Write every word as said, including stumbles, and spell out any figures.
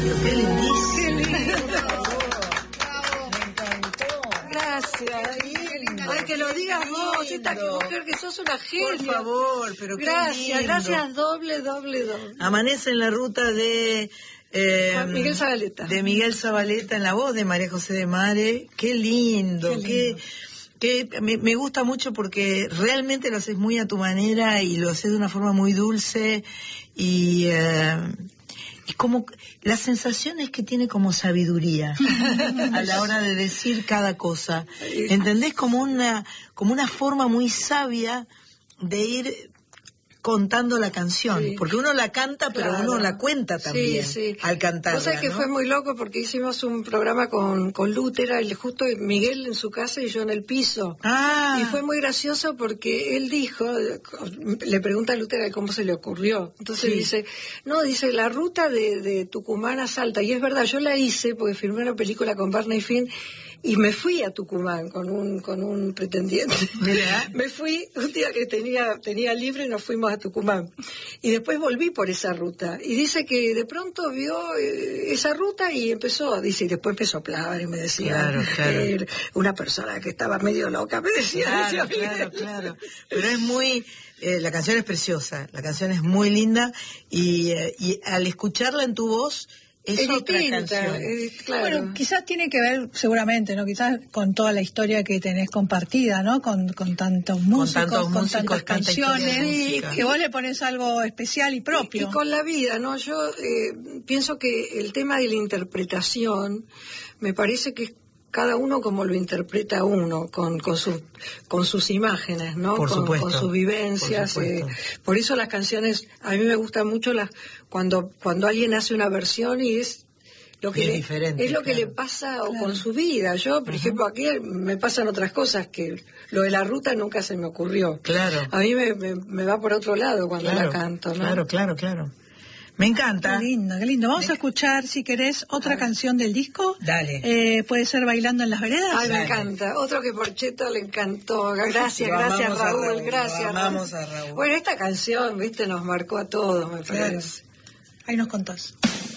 Pero qué lindísimo. Qué lindo. Bravo. Me encantó. Gracias. Ay, que lo digas vos, esta mujer que sos una genia. Por favor, pero qué Gracias, lindo. gracias, doble, doble, doble. Amanece en la ruta de... Eh, Miguel Zabaleta. De Miguel Zabaleta, en la voz de María José de Mare. Qué lindo, Qué lindo. qué, qué me, me gusta mucho porque realmente lo haces muy a tu manera y lo haces de una forma muy dulce y... Eh, y como las sensaciones que tiene como sabiduría a la hora de decir cada cosa. ¿Entendés? Como una, como una forma muy sabia de ir contando la canción, sí. Porque uno la canta, pero claro. Uno la cuenta también, sí, sí. Al cantarla, o sea que ¿no? Fue muy loco porque hicimos un programa con, con Lutera, y justo Miguel en su casa y yo en el piso. Ah. Y fue muy gracioso porque él dijo, le pregunta a Lutera cómo se le ocurrió. Entonces sí. dice, no, dice, la ruta de, de Tucumán a Salta. Y es verdad, yo la hice porque filmé una película con Barney Finn. Y me fui a Tucumán con un con un pretendiente. ¿Mira? Me fui un día que tenía tenía libre y nos fuimos a Tucumán. Y después volví por esa ruta. Y dice que de pronto vio eh, esa ruta y empezó, dice, y después empezó a hablar y me decía, claro, claro. Eh, una persona que estaba medio loca, me decía. Claro, decía, claro, claro. Pero es muy... Eh, la canción es preciosa, la canción es muy linda y, eh, y al escucharla en tu voz... Es, es otra distinta, canción. Es, claro. Bueno, quizás tiene que ver, seguramente, ¿no? Quizás con toda la historia que tenés compartida, ¿no? Con, con tantos músicos, con, tantos músicos, con tantas tanta canciones, y que vos le pones algo especial y propio. Y, y con la vida, ¿no? Yo eh, pienso que el tema de la interpretación, me parece que cada uno como lo interpreta uno, con, con, sus, con sus imágenes, ¿no? Por con, supuesto, con sus vivencias. por, eh, por eso las canciones, a mí me gustan mucho las cuando cuando alguien hace una versión y es lo que es, le, diferente, es lo claro. que le pasa claro. con su vida. Yo, por uh-huh. ejemplo, aquí me pasan otras cosas que lo de la ruta nunca se me ocurrió. Claro. A mí me, me, me va por otro lado cuando claro, la canto, ¿no? Claro, claro, claro. Me encanta. Qué lindo, qué lindo. Vamos me... a escuchar, si querés, otra canción del disco. Dale. Eh, puede ser Bailando en las Veredas. Ay, me Dale. encanta. Otro que Porcheto le encantó. Gracias, lo gracias Raúl, Raúl, gracias. Vamos a Raúl. Bueno, esta canción, viste, nos marcó a todos, me parece. Claro. Ahí nos contás.